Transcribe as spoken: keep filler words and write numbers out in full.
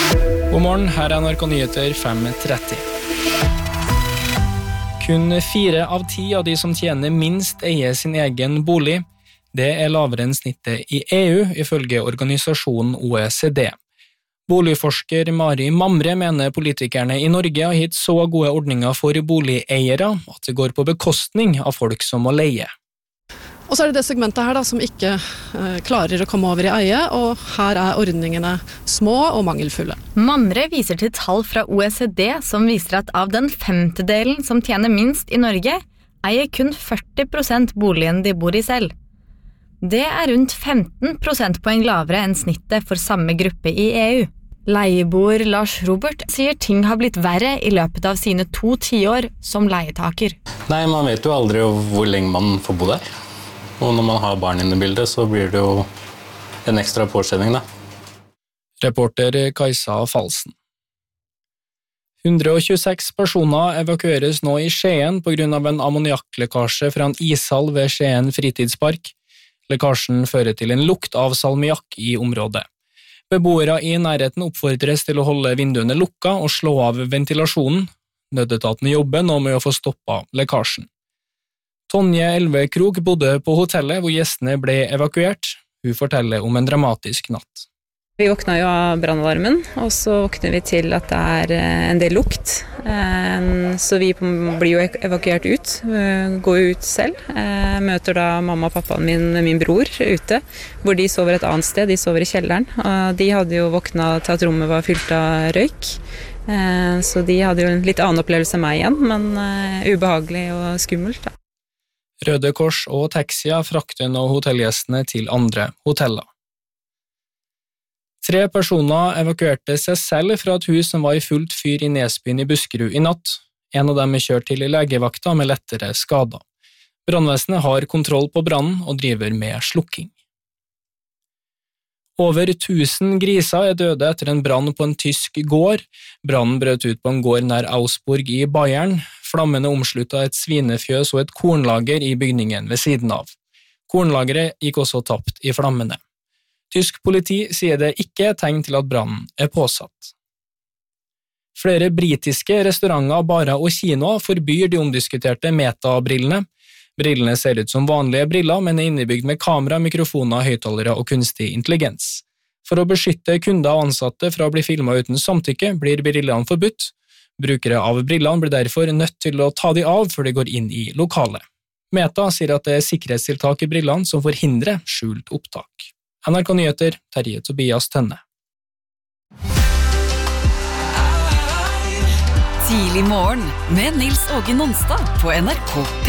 God morgen, her er N R K Nyheter fem tretti. Kun fire av ti av de som tjener minst eier sin egen bolig. Det er lavere enn snittet i E U, ifølge organisasjonen O E C D. Boligforsker Mari Mamre mener politikerne i Norge har gitt så gode ordninger for boligeiere at det går på bekostning av folk som må leie. Og så er det det segmentet her da, som ikke eh, klarer å komme over i eie, og her er ordningene små og mangelfulle. Mamre viser til tall fra O E C D som viser at av den femtedelen som tjener minst i Norge, eier kun førti prosent boligen de bor i selv. Det er rundt femten prosentpoeng lavere enn snittet for samme gruppe i E U. Leieboer Lars Robert sier ting har blitt verre i løpet av sine to tiår som leietaker. Nei, man vet jo aldri hvor lenge man får bo der. Og når man har barn inne i bildet, så blir det jo en ekstra påkjenning, da. Reporter Kajsa Falsen. hundre og tjueseks personer evakueres nå i Skien på grunn av en ammoniakklekkasje fra en ishall ved Skien fritidspark. Lekkasjen fører til en lukt av salmiakk i området. Beboere i nærheten oppfordres til å holde vinduene lukka og slå av ventilasjonen. Nødetaten jobber nå med å få stoppet lekkasjen. Tonje Elvekrog bodde på hotellet hvor gjestene ble evakuert. Hun forteller om en dramatisk natt. Vi våkna jo av brannalarmen, og så våkner vi til at det er en del lukt. Så vi blir jo evakuert ut, går jo ut selv. Møter da mamma og pappaen min med min bror ute, hvor de sover et annet sted, de sover i kjelleren. Og de hadde jo våkna til at rommet var fylt av røyk. Så de hadde jo en litt annen opplevelse enn meg igjen, men ubehagelig og skummelt da. Røde Kors og Taxia frakter nå hotellgjestene til andre hoteller. Tre personer evakuerte seg selv fra et hus som var i fullt fyr i Nesbyen i Buskerud i natt. En av dem er kjørt til legevakta med lettere skader. Brannvesenet har kontroll på brannen og driver med slukking. Over tusen griser er døde etter en brann på en tysk gård. Brannen brøt ut på en gård nær Augsburg i Bayern. Flammene omsluttet et svinefjøs og et kornlager i bygningen ved siden av. Kornlageret gikk også tapt i flammene. Tysk politi sier det ikke er tegn til at brannen er påsatt. Flere britiske restauranter, barer og kinoer forbyr de omdiskuterte Meta-brillene. Brillene ser ut som vanlige briller, men er innebygd med kamera, mikrofoner, høyttalere og kunstig intelligens. For å beskytte kunder og ansatte fra å bli filmet uten samtykke, blir brillene forbudt. Brukere av brillene blir derfor nødt til å ta de av før de går inn i lokalet. Meta sier at det er sikkerhetstiltak i brillene som forhindrer skjult opptak. N R K Nyheter, Terje Tobias Tønne. Tidlig morgen med Nils Åge Nonstad på N R K.